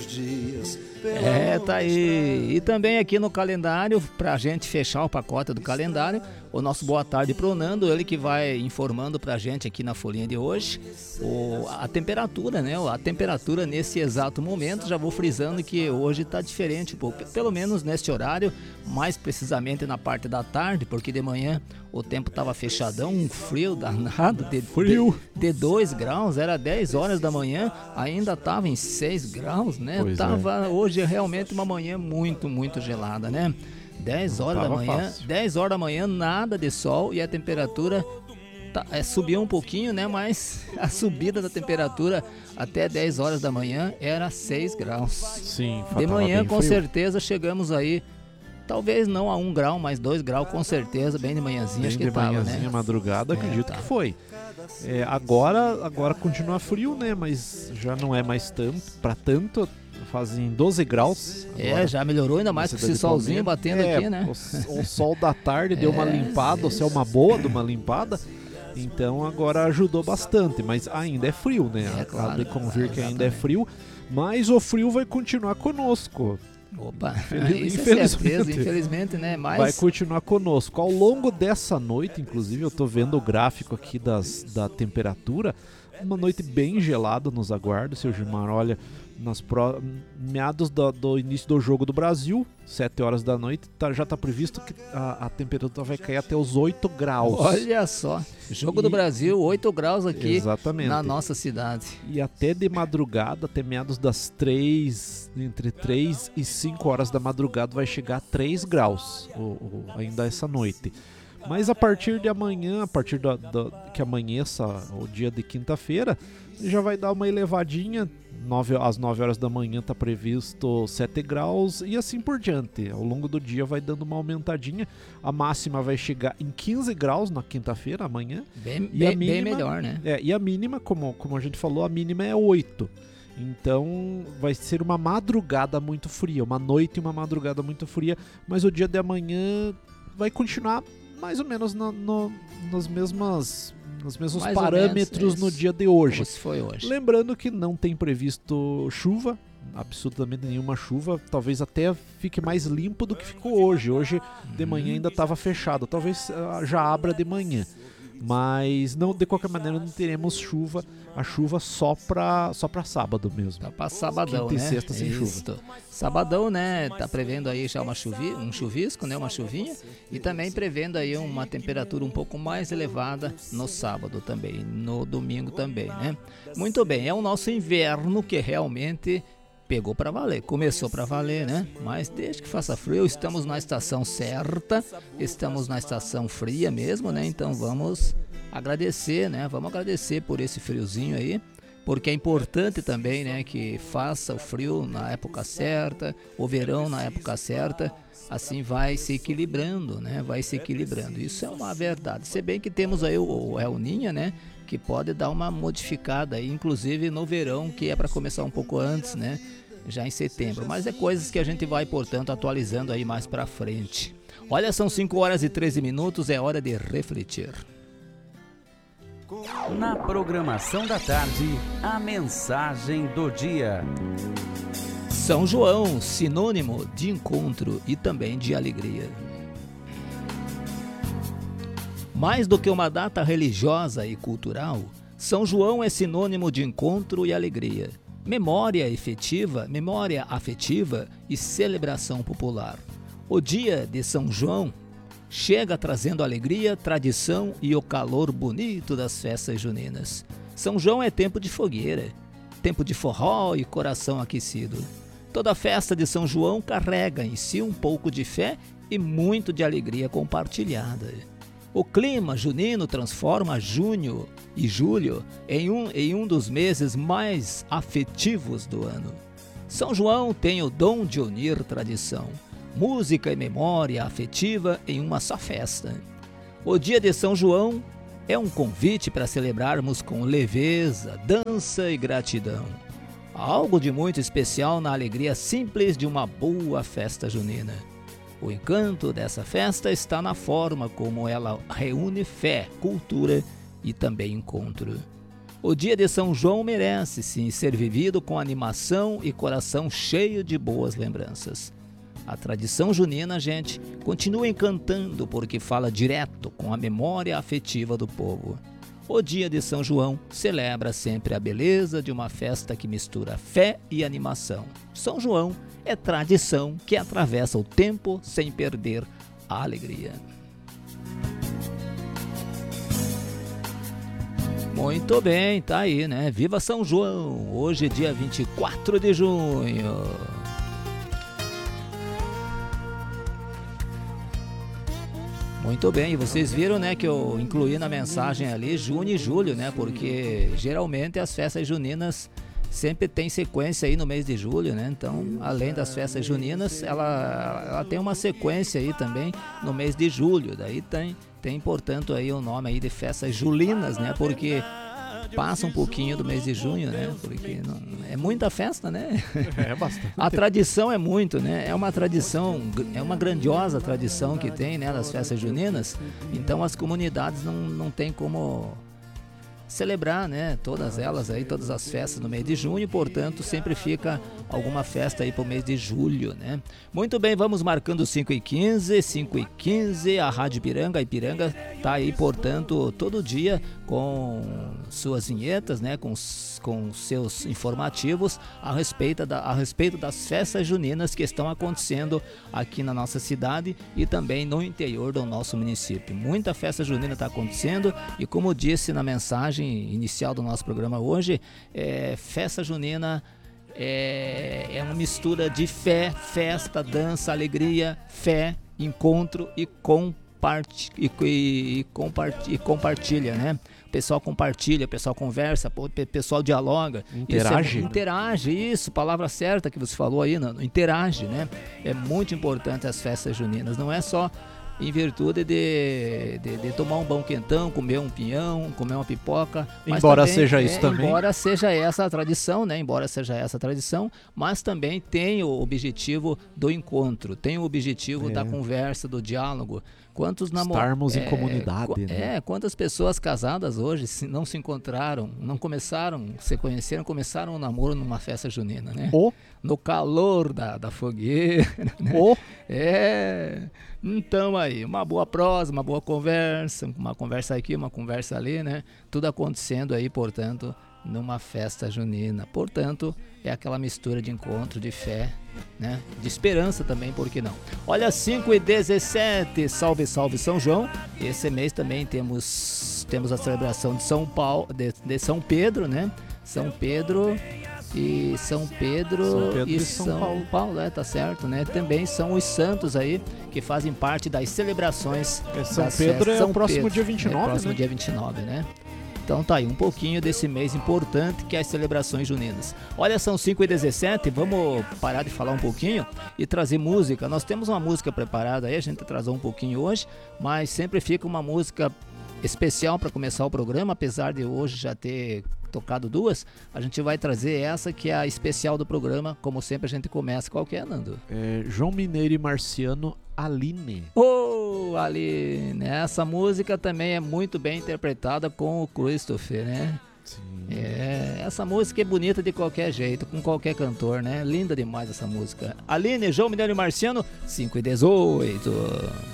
Tá aí. E também aqui no calendário, pra gente fechar o pacote do calendário, o nosso boa tarde pro Nando, ele que vai informando pra gente aqui na folhinha de hoje a temperatura, né? A temperatura nesse exato momento, já vou frisando que hoje tá diferente, pelo menos neste horário, mais precisamente na parte da tarde, porque de manhã o tempo tava fechadão, um frio danado, de 2 graus, era 10 horas da manhã, ainda tava em 6 graus, né? Hoje é realmente uma manhã muito, muito gelada, né? 10 horas da manhã, fácil. 10 horas da manhã, nada de sol e a temperatura subiu um pouquinho, né? Mas a subida da temperatura até 10 horas da manhã era 6 graus. Sim, de manhã com certeza chegamos aí, talvez não a 1 grau, mas 2 graus com certeza, bem de manhãzinha, acho que tava, né? Madrugada, acredito que foi. Agora continua frio, né? Mas já não é mais tanto. Fazem 12 graus. Agora, já melhorou, ainda mais com esse solzinho batendo aqui, né? O sol da tarde deu uma limpada, o céu uma boa de uma limpada. Então agora ajudou bastante, mas ainda é frio, né? Claro, de convir que ainda é frio, mas o frio vai continuar conosco. Opa, infelizmente, né? Mas vai continuar conosco. Ao longo dessa noite, inclusive, eu tô vendo o gráfico aqui da temperatura. Uma noite bem gelada nos aguarda, seu Gilmar. Olha, meados do início do Jogo do Brasil, 7 horas da noite, já está previsto que a temperatura vai cair até os 8 graus. Olha só, Jogo do Brasil, 8 graus aqui. Exatamente. Na nossa cidade. E até de madrugada, até meados das entre 3 e 5 horas da madrugada, vai chegar a 3 graus ainda essa noite. Mas a partir de amanhã, que amanheça o dia de quinta-feira, já vai dar uma elevadinha. Às 9 horas da manhã está previsto 7 graus e assim por diante. Ao longo do dia vai dando uma aumentadinha. A máxima vai chegar em 15 graus na quinta-feira, amanhã. Bem melhor, né? E a mínima, como a gente falou, a mínima é 8. Então vai ser uma madrugada muito fria, uma noite e uma madrugada muito fria. Mas o dia de amanhã vai continuar mais ou menos nos mesmos parâmetros no dia de hoje. Como se foi hoje. Lembrando que não tem previsto chuva, absolutamente nenhuma chuva. Talvez até fique mais limpo do que ficou hoje. Hoje de manhã ainda estava fechado. Talvez já abra de manhã. Mas não, de qualquer maneira não teremos chuva. A chuva só pra sábado mesmo. Tá pra sabadão, quinta né? E sexta sem chuva. Sabadão, né? Tá prevendo aí já um chuvisco, né? Uma chuvinha. E também prevendo aí uma temperatura um pouco mais elevada no sábado também. No domingo também, né? Muito bem, é o nosso inverno que realmente pegou para valer, começou para valer, né? Mas desde que faça frio, estamos na estação certa, estamos na estação fria mesmo, né? Então vamos agradecer, né? Vamos agradecer por esse friozinho aí, porque é importante também, né? Que faça o frio na época certa, o verão na época certa, assim vai se equilibrando, né? Vai se equilibrando, isso é uma verdade. Se bem que temos aí o El Niño, né? Que pode dar uma modificada aí, inclusive no verão, que é para começar um pouco antes, né? Já em setembro, mas é coisas que a gente vai, portanto, atualizando aí mais para frente. Olha, são 5 horas e 13 minutos, é hora de refletir. Na programação da tarde, a mensagem do dia. São João, sinônimo de encontro e também de alegria. Mais do que uma data religiosa e cultural, São João é sinônimo de encontro e alegria, memória afetiva e celebração popular. O dia de São João chega trazendo alegria, tradição e o calor bonito das festas juninas. São João é tempo de fogueira, tempo de forró e coração aquecido. Toda festa de São João carrega em si um pouco de fé e muito de alegria compartilhada. O clima junino transforma junho e julho em um dos meses mais afetivos do ano. São João tem o dom de unir tradição, música e memória afetiva em uma só festa. O dia de São João é um convite para celebrarmos com leveza, dança e gratidão. Algo de muito especial na alegria simples de uma boa festa junina. O encanto dessa festa está na forma como ela reúne fé, cultura e também encontro. O dia de São João merece, sim, ser vivido com animação e coração cheio de boas lembranças. A tradição junina, gente, continua encantando porque fala direto com a memória afetiva do povo. O dia de São João celebra sempre a beleza de uma festa que mistura fé e animação. São João é tradição que atravessa o tempo sem perder a alegria. Muito bem, tá aí, né? Viva São João! Hoje é dia 24 de junho. Muito bem, e vocês viram, né, que eu incluí na mensagem ali junho e julho, né? Porque geralmente as festas juninas sempre tem sequência aí no mês de julho, né? Então, além das festas juninas, ela tem uma sequência aí também no mês de julho. Daí tem portanto aí o nome aí de festas julinas, né? Porque passa um pouquinho do mês de junho, né? Porque é muita festa, né? É bastante. A tradição é muito, né? É uma tradição, é uma grandiosa tradição que tem, né? Das festas juninas. Então as comunidades não tem como celebrar, né? Todas elas aí, todas as festas no mês de junho, portanto sempre fica alguma festa aí pro mês de julho, né? Muito bem, vamos marcando 5h15, a Rádio Ipiranga tá aí, portanto, todo dia com suas vinhetas, né? Com seus informativos a respeito das festas juninas que estão acontecendo aqui na nossa cidade e também no interior do nosso município. Muita festa junina está acontecendo e, como disse na mensagem inicial do nosso programa hoje, festa junina é uma mistura de fé, festa, dança, alegria, fé, encontro e compartilha, né? O pessoal compartilha, o pessoal conversa, o pessoal dialoga. Interage, isso, palavra certa que você falou aí, interage, né? É muito importante as festas juninas, não é só em virtude de tomar um bom quentão, comer um pinhão, comer uma pipoca. Embora seja isso também. Embora seja essa a tradição, né? Mas também tem o objetivo do encontro, tem o objetivo da conversa, do diálogo. Estarmos em comunidade, né? Quantas pessoas casadas hoje não se encontraram, não começaram, se conheceram, começaram o namoro numa festa junina, né? No calor da fogueira, né? Então aí, uma boa prosa, uma boa conversa, uma conversa aqui, uma conversa ali, né? Tudo acontecendo aí, portanto, numa festa junina. Portanto, é aquela mistura de encontro, de fé, né? De esperança também, por que não? Olha, 5h17, salve, salve São João. Esse mês também temos a celebração de São Paulo, de São Pedro, né? São Pedro e São Paulo, tá certo, né? Também são os santos aí que fazem parte das celebrações. São Pedro é o próximo dia 29, próximo dia 29, né? Então tá aí um pouquinho desse mês importante que é as celebrações juninas. Olha, são 5h17, vamos parar de falar um pouquinho e trazer música. Nós temos uma música preparada aí, a gente atrasou um pouquinho hoje, mas sempre fica uma música especial para começar o programa, apesar de hoje já ter tocado duas, a gente vai trazer essa que é a especial do programa, como sempre a gente começa. Qual que é, Nando? João Mineiro e Marciano, Aline. Aline, essa música também é muito bem interpretada com o Christopher, né? Sim. Essa música é bonita de qualquer jeito, com qualquer cantor, né? Linda demais essa música. Aline, João Mineiro e Marciano, 5h18.